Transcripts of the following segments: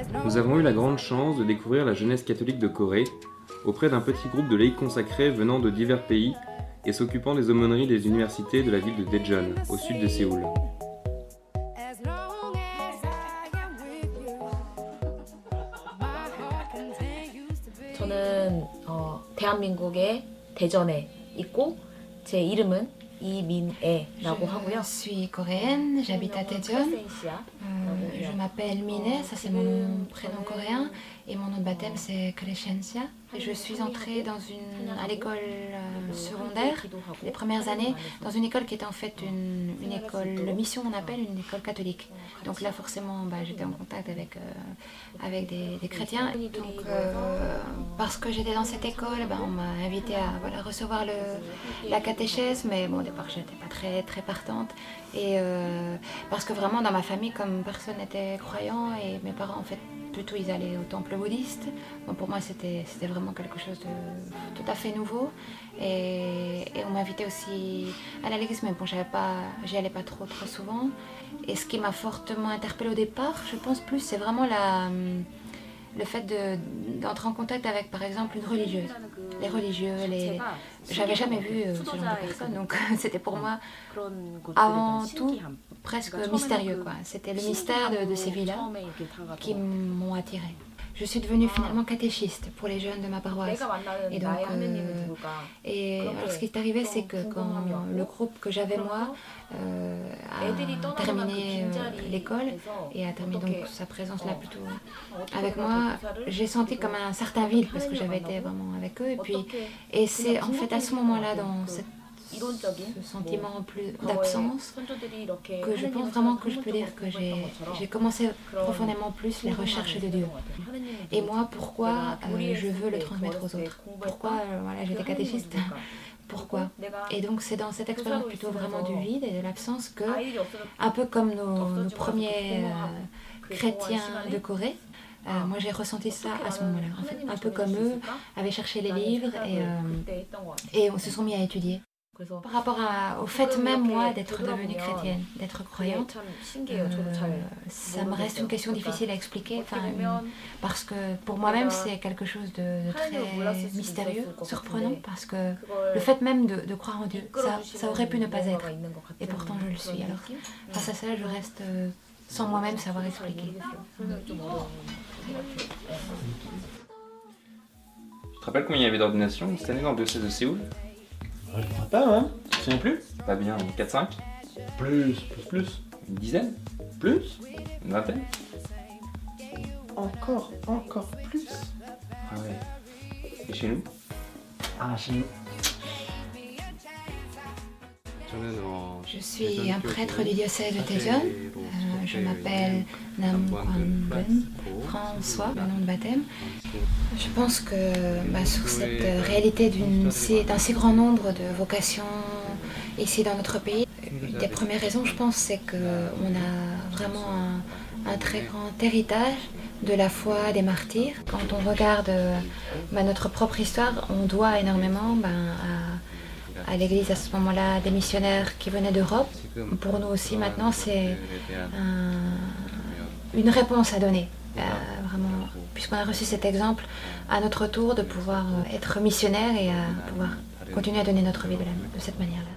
Nous avons eu la grande chance de découvrir la jeunesse catholique de Corée auprès d'un petit groupe de laïcs consacrés venant de divers pays et s'occupant des aumôneries des universités de la ville de Daejeon, au sud de Séoul. 저는 대한민국의 대전에 있고 제 이름은 이민애라고 하고요. Je suis coréenne, j'habite à Daejeon. Je m'appelle Mine, ça c'est mon prénom coréen, et mon nom de baptême c'est Crescencia. Je suis entrée à l'école secondaire, les premières années, dans une école qui était en fait une école, le mission on appelle une école catholique. Donc là forcément j'étais en contact avec des chrétiens. Donc parce que j'étais dans cette école, on m'a invité à recevoir la catéchèse, mais bon au départ j'étais pas très partante. Et parce que vraiment dans ma famille, comme personne n'était croyant et mes parents en fait plutôt ils allaient au temple bouddhiste, bon, pour moi c'était vraiment quelque chose de tout à fait nouveau. Et on m'invitait aussi à l'église, mais bon j'y allais pas trop souvent. Et ce qui m'a fortement interpellée au départ, je pense plus, c'est vraiment le fait d'entrer en contact avec par exemple une religieuse. Les religieux, j'avais jamais vu ce genre de personnes, donc c'était pour moi avant tout presque mystérieux, quoi. C'était le mystère de ces vies-là qui m'ont attirée. Je suis devenue finalement catéchiste pour les jeunes de ma paroisse. Et donc, alors ce qui est arrivé, c'est que quand le groupe que j'avais moi a terminé l'école et a terminé donc sa présence là plutôt avec moi, j'ai senti comme un certain vide parce que j'avais été vraiment avec eux. Et c'est en fait à ce moment-là, dans ce sentiment plus d'absence, que je pense vraiment que je peux dire que j'ai commencé profondément plus les recherches de Dieu. Et moi, pourquoi je veux le transmettre aux autres? Pourquoi j'étais catéchiste? Pourquoi? Et donc c'est dans cette expérience plutôt vraiment du vide et de l'absence que, un peu comme nos premiers chrétiens de Corée, moi j'ai ressenti ça à ce moment-là. En fait, un peu comme eux, avaient cherché les livres et on se sont mis à étudier. Par rapport au fait même, moi, d'être devenue chrétienne, d'être croyante, ça me reste une question difficile à expliquer, parce que pour moi-même, c'est quelque chose de très mystérieux, surprenant, parce que le fait même de croire en Dieu, ça aurait pu ne pas être, et pourtant je le suis. Alors, face à ça, je reste sans moi-même savoir expliquer. Tu te rappelles combien il y avait d'ordinations cette année dans le diocèse de Séoul? Je ne crois pas, hein? Tu te souviens plus? Pas bien, 4-5? Plus. Une dizaine? Plus? Une vingtaine? Encore plus. Ah ouais. Et chez nous? Ah, chez nous. Je suis un prêtre du diocèse de Daejeon. Je m'appelle Nam Kwan-ben, François, le nom de baptême. Je pense que sur cette réalité d'un si grand nombre de vocations ici dans notre pays, une des premières raisons, je pense, c'est qu'on a vraiment un très grand héritage de la foi des martyrs. Quand on regarde notre propre histoire, on doit énormément à l'église à ce moment-là des missionnaires qui venaient d'Europe. Pour nous aussi maintenant c'est une réponse à donner, vraiment, puisqu'on a reçu cet exemple à notre tour de pouvoir être missionnaire et à pouvoir continuer à donner notre vie de cette manière-là.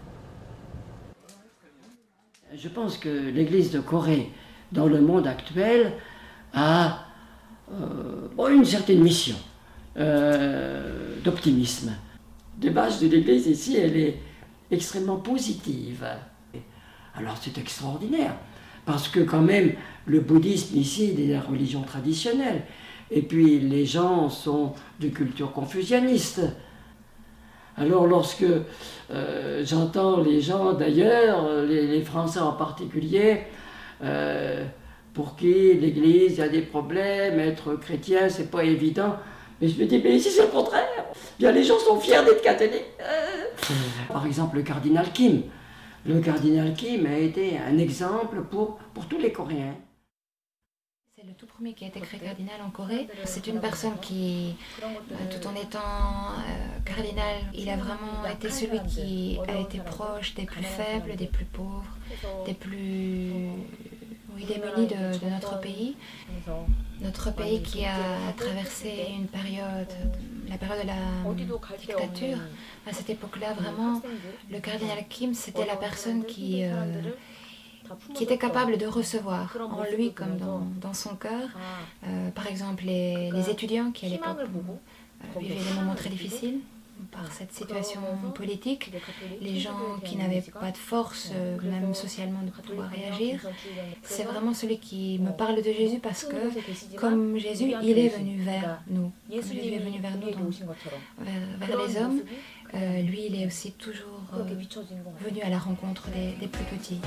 Je pense que l'église de Corée dans le monde actuel a une certaine mission d'optimisme. L'image de l'Église ici, elle est extrêmement positive. Alors c'est extraordinaire, parce que quand même, le bouddhisme ici est la religion traditionnelle. Et puis les gens sont de culture confucianiste. Alors lorsque j'entends les gens d'ailleurs, les Français en particulier, pour qui l'Église a des problèmes, être chrétien c'est pas évident. Mais je me dis, mais ici c'est le contraire. Bien, les gens sont fiers d'être catholiques. Par exemple, le cardinal Kim. Le cardinal Kim a été un exemple pour tous les Coréens. C'est le tout premier qui a été créé cardinal en Corée. C'est une personne qui, tout en étant cardinal, il a vraiment été celui qui a été proche des plus faibles, des plus pauvres, des plus oui, démunis de notre pays. Notre pays qui a traversé la période de la dictature. À cette époque-là, vraiment, le cardinal Kim, c'était la personne qui était capable de recevoir en lui comme dans son cœur. Par exemple, les étudiants qui à l'époque vivaient des moments très difficiles par cette situation politique, les gens qui n'avaient pas de force, même socialement, de pouvoir réagir. C'est vraiment celui qui me parle de Jésus parce que, comme Jésus, il est venu vers nous. Comme Jésus est venu vers nous, vers les hommes, lui, il est aussi toujours venu à la rencontre des plus petits.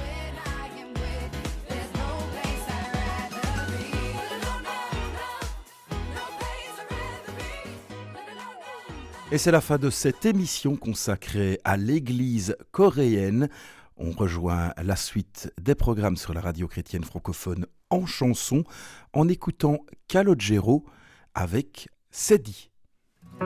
Et c'est la fin de cette émission consacrée à l'Église coréenne. On rejoint la suite des programmes sur la radio chrétienne francophone en chanson en écoutant Calogero avec Cedi.